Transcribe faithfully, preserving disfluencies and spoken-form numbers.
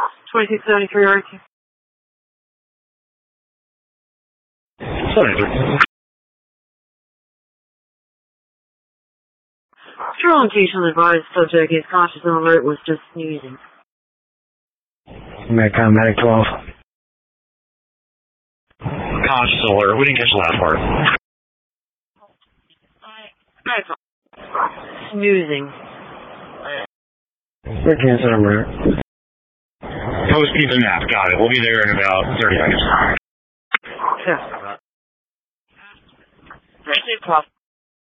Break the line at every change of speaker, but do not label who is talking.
twenty-six seventy-three R Q.
seventy-three.
Strong Keishan advised subject is conscious and alert, was just snoozing.
Medic Medic twelve.
Conscious alert. We didn't catch the last part.
Snoozing.
We're canceling alert.
Post pizza nap. Got it. We'll be there in about thirty seconds.
Yeah.